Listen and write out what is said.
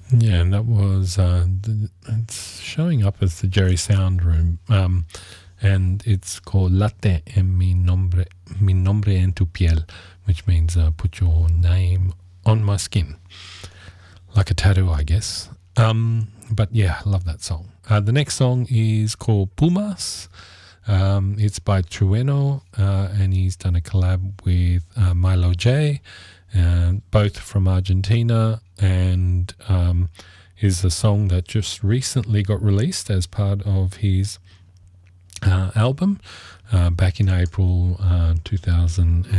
Yeah, and that was it's showing up as the Jerry Sound Room, and it's called Latte en mi nombre en tu piel, which means put your name on my skin, like a tattoo, I guess. But yeah, I love that song. The next song is called Pumas. It's by Trueno, and he's done a collab with Milo J, both from Argentina, and is a song that just recently got released as part of his album back in April 2000.